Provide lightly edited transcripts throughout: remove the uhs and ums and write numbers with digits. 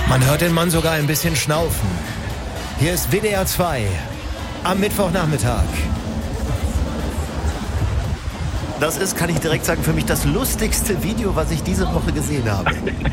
Man hört den Mann sogar ein bisschen schnaufen. Hier ist WDR 2 am Mittwochnachmittag. Das ist, kann ich direkt sagen, für mich das lustigste Video, was ich diese Woche gesehen habe.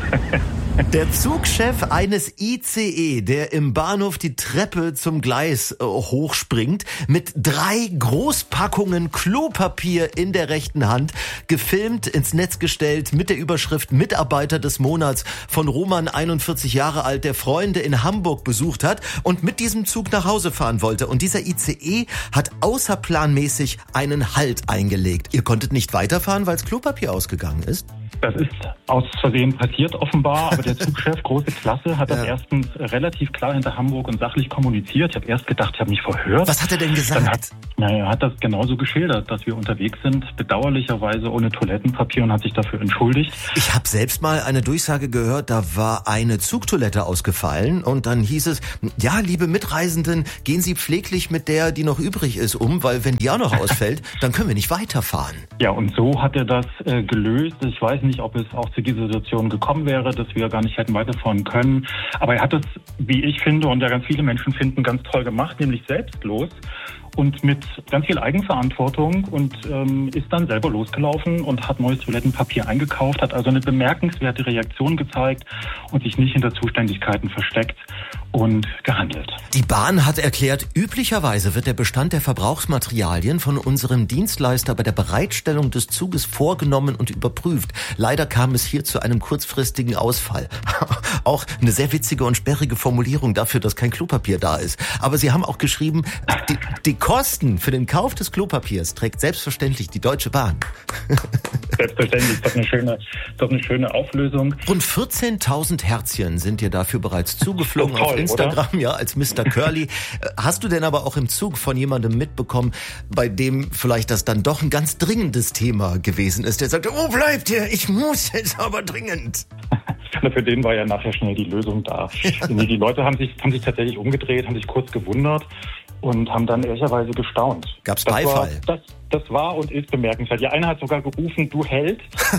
Der Zugchef eines ICE, der im Bahnhof die Treppe zum Gleis hochspringt, mit 3 Großpackungen Klopapier in der rechten Hand, gefilmt, ins Netz gestellt, mit der Überschrift Mitarbeiter des Monats von Roman, 41 Jahre alt, der Freunde in Hamburg besucht hat und mit diesem Zug nach Hause fahren wollte. Und dieser ICE hat außerplanmäßig einen Halt eingelegt. Ihr konntet nicht weiterfahren, weil das Klopapier ausgegangen ist? Das ist aus Versehen passiert offenbar, aber der Zugchef, große Klasse, hat das erstens relativ klar hinter Hamburg und sachlich kommuniziert. Ich habe erst gedacht, ich habe mich verhört. Was hat er denn gesagt? Er hat das genauso geschildert, dass wir unterwegs sind, bedauerlicherweise ohne Toilettenpapier, und hat sich dafür entschuldigt. Ich habe selbst mal eine Durchsage gehört, da war eine Zugtoilette ausgefallen und dann hieß es, ja, liebe Mitreisenden, gehen Sie pfleglich mit der, die noch übrig ist, weil wenn die auch noch ausfällt, dann können wir nicht weiterfahren. Ja, und so hat er das gelöst. Ich weiß nicht, ob es auch zu dieser Situation gekommen wäre, dass wir gar nicht hätten weiterfahren können. Aber er hat es, wie ich finde und ja ganz viele Menschen finden, ganz toll gemacht, nämlich selbstlos und mit ganz viel Eigenverantwortung, und ist dann selber losgelaufen und hat neues Toilettenpapier eingekauft, hat also eine bemerkenswerte Reaktion gezeigt und sich nicht hinter Zuständigkeiten versteckt und gehandelt. Die Bahn hat erklärt, üblicherweise wird der Bestand der Verbrauchsmaterialien von unserem Dienstleister bei der Bereitstellung des Zuges vorgenommen und überprüft. Leider kam es hier zu einem kurzfristigen Ausfall. Auch eine sehr witzige und sperrige Formulierung dafür, dass kein Klopapier da ist. Aber sie haben auch geschrieben, die Kosten für den Kauf des Klopapiers trägt selbstverständlich die Deutsche Bahn. Selbstverständlich, das ist doch eine schöne Auflösung. Rund 14.000 Herzchen sind dir dafür bereits zugeflogen auf Instagram, oder? Ja, als Mr. Curly. Hast du denn aber auch im Zug von jemandem mitbekommen, bei dem vielleicht das dann doch ein ganz dringendes Thema gewesen ist, der sagte, wo bleibt ihr? Ich muss jetzt aber dringend. Für den war ja nachher schnell die Lösung da. Die Leute haben sich tatsächlich umgedreht, haben sich kurz gewundert und haben dann ehrlicherweise gestaunt. Gab's Beifall? Das war und ist bemerkenswert. Die eine hat sogar gerufen, du Held.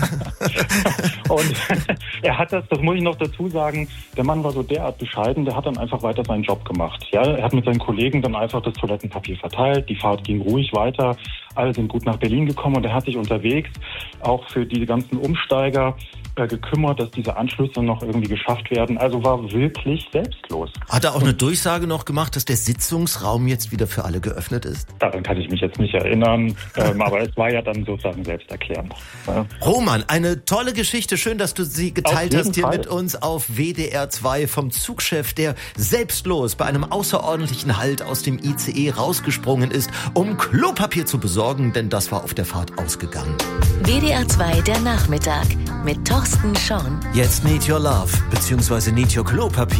Und er hat das muss ich noch dazu sagen, der Mann war so derart bescheiden, der hat dann einfach weiter seinen Job gemacht. Ja, er hat mit seinen Kollegen dann einfach das Toilettenpapier verteilt, die Fahrt ging ruhig weiter, alle sind gut nach Berlin gekommen und er hat sich unterwegs auch für die ganzen Umsteiger gekümmert, dass diese Anschlüsse noch irgendwie geschafft werden. Also war wirklich selbstlos. Hat er auch eine Durchsage noch gemacht, dass der Sitzungsraum jetzt wieder für alle geöffnet ist? Daran kann ich mich jetzt nicht erinnern, aber es war ja dann sozusagen selbsterklärend. Ja. Roman, eine tolle Geschichte. Schön, dass du sie geteilt hast hier mit uns auf WDR 2 vom Zugchef, der selbstlos bei einem außerordentlichen Halt aus dem ICE rausgesprungen ist, um Klopapier zu besorgen, denn das war auf der Fahrt ausgegangen. WDR 2 der Nachmittag mit Thorsten Schorn. Jetzt Need Your Love, beziehungsweise Need Your Klopapier.